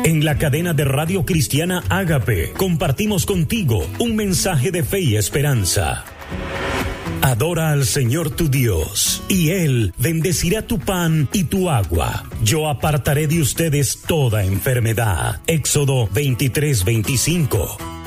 En la cadena de Radio Cristiana Ágape compartimos contigo un mensaje de fe y esperanza. Adora al Señor tu Dios, y Él bendecirá tu pan y tu agua. Yo apartaré de ustedes toda enfermedad. Éxodo 23:25.